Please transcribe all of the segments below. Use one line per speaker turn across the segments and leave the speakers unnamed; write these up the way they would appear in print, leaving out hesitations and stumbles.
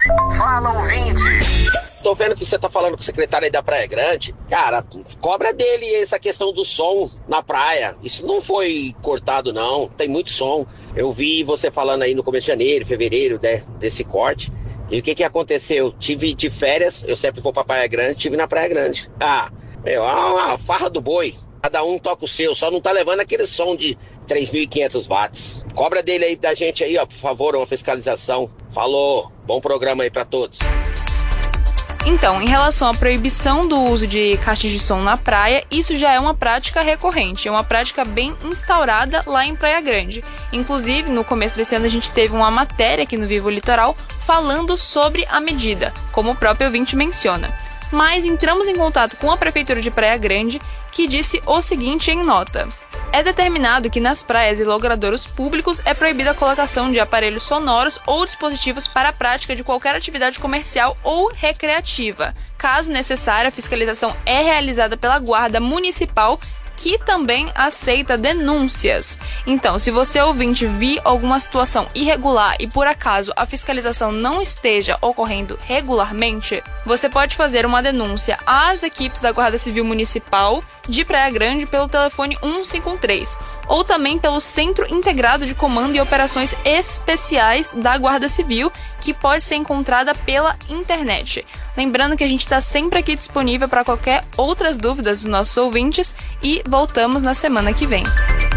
Fala, ouvinte!
Tô vendo que você tá falando com o secretário aí da Praia Grande. Cara, cobra dele essa questão do som na praia. Isso não foi cortado, não. Tem muito som. Eu vi você falando aí no começo de janeiro, fevereiro, desse corte. E o que aconteceu? Tive de férias, eu sempre vou pra Praia Grande, tive na Praia Grande. Uma farra do boi. Cada um toca o seu, só não tá levando aquele som de 3.500 watts. Cobra dele aí da gente aí, ó, por favor, uma fiscalização. Falou, bom programa aí pra todos.
Então, em relação à proibição do uso de caixas de som na praia, isso já é uma prática recorrente, é uma prática bem instaurada lá em Praia Grande. Inclusive, no começo desse ano a gente teve uma matéria aqui no Vivo Litoral falando sobre a medida, como o próprio ouvinte menciona. Mas entramos em contato com a Prefeitura de Praia Grande, que disse o seguinte em nota: é determinado que nas praias e logradouros públicos é proibida a colocação de aparelhos sonoros ou dispositivos para a prática de qualquer atividade comercial ou recreativa. Caso necessário, a fiscalização é realizada pela Guarda Municipal, que também aceita denúncias. Então, se você ouvinte vir alguma situação irregular e por acaso a fiscalização não esteja ocorrendo regularmente, você pode fazer uma denúncia às equipes da Guarda Civil Municipal de Praia Grande pelo telefone 1513 ou também pelo Centro Integrado de Comando e Operações Especiais da Guarda Civil, que pode ser encontrada pela internet. Lembrando que a gente está sempre aqui disponível para qualquer outras dúvidas dos nossos ouvintes e voltamos na semana que vem.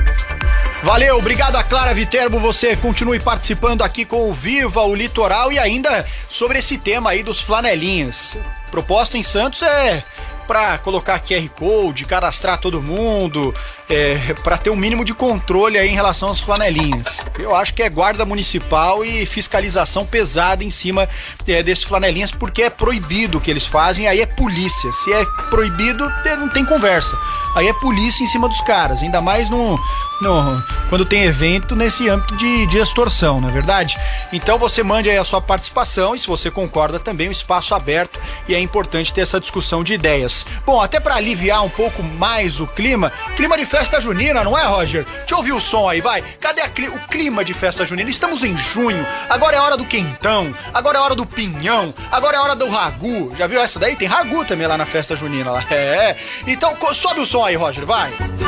Valeu, obrigado a Clara Viterbo, você continue participando aqui com o Viva o Litoral e ainda sobre esse tema aí dos flanelinhas. O propósito em Santos é para colocar QR Code, cadastrar todo mundo, para ter um mínimo de controle aí em relação às flanelinhas. Eu acho que é guarda municipal e fiscalização pesada em cima desses flanelinhas, porque é proibido o que eles fazem, aí é polícia. Se é proibido, não tem conversa. Aí é polícia em cima dos caras, ainda mais quando tem evento nesse âmbito de extorsão, não é verdade? Então você mande aí a sua participação e se você concorda também, o espaço aberto e é importante ter essa discussão de ideias. Bom, até para aliviar um pouco mais o clima de festa junina, não é, Roger? Deixa eu ouvir o som aí, vai. Cadê o clima de festa junina? Estamos em junho, agora é hora do quentão, agora é hora do pinhão, agora é hora do ragu. Já viu essa daí? Tem ragu também lá na festa junina. Lá. Então sobe o som aí, Roger, vai.